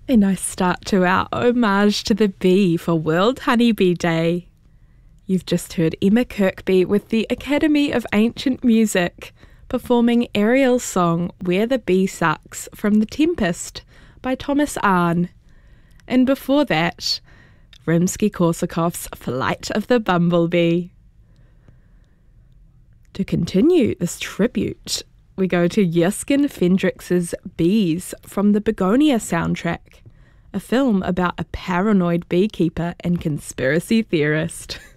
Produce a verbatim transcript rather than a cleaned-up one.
A nice start to our homage to the bee for World Honeybee Day. You've just heard Emma Kirkby with the Academy of Ancient Music performing Ariel's song Where the Bee Sucks from The Tempest by Thomas Arne. And before that, Rimsky-Korsakov's Flight of the Bumblebee. To continue this tribute, we go to Jeskin Fendrix's Bees from the Begonia soundtrack, a film about a paranoid beekeeper and conspiracy theorist.